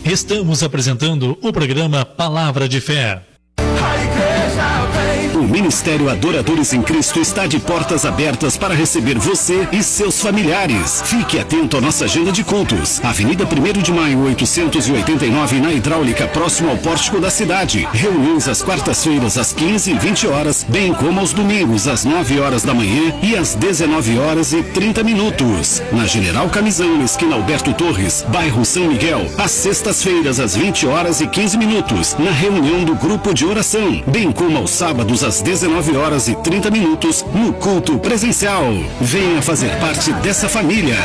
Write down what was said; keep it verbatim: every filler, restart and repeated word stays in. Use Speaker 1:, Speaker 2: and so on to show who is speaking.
Speaker 1: Estamos apresentando o programa Palavra de Fé.
Speaker 2: O Ministério Adoradores em Cristo está de portas abertas para receber você e seus familiares. Fique atento à nossa agenda de cultos. Avenida primeiro de maio, oitocentos e oitenta e nove, na Hidráulica, próximo ao pórtico da cidade. Reuniões às quartas-feiras, às quinze e vinte horas, bem como aos domingos, às nove horas da manhã e às dezenove horas e trinta minutos. Na General Camisão, esquina Alberto Torres, bairro São Miguel. Às sextas-feiras, às vinte horas e quinze minutos, na reunião do grupo de oração, bem como aos sábados, às dezenove horas e trinta minutos, no culto presencial. Venha fazer parte dessa família.